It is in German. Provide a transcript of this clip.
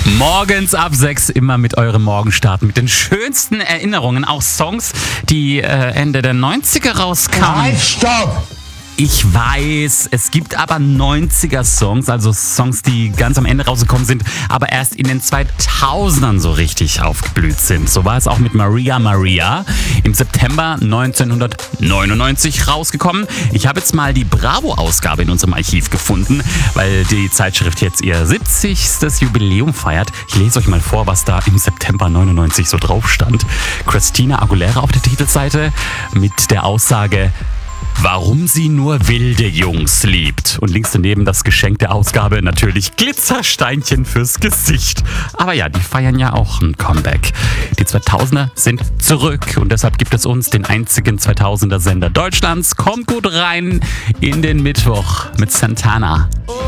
Morgens ab 6 immer mit eurem Morgenstart, mit den schönsten Erinnerungen, auch Songs, die Ende der 90er rauskamen. Halt, stopp! Ich weiß, es gibt aber 90er-Songs, also Songs, die ganz am Ende rausgekommen sind, aber erst in den 2000ern so richtig aufgeblüht sind. So war es auch mit Maria Maria, im September 1999 rausgekommen. Ich habe jetzt mal die Bravo-Ausgabe in unserem Archiv gefunden, weil die Zeitschrift jetzt ihr 70. Jubiläum feiert. Ich lese euch mal vor, was da im September 99 so drauf stand. Christina Aguilera auf der Titelseite mit der Aussage: Warum sie nur wilde Jungs liebt. Und links daneben das Geschenk der Ausgabe, natürlich Glitzersteinchen fürs Gesicht. Aber ja, die feiern ja auch ein Comeback. Die 2000er sind zurück und deshalb gibt es uns den einzigen 2000er Sender Deutschlands. Kommt gut rein in den Mittwoch mit Santana.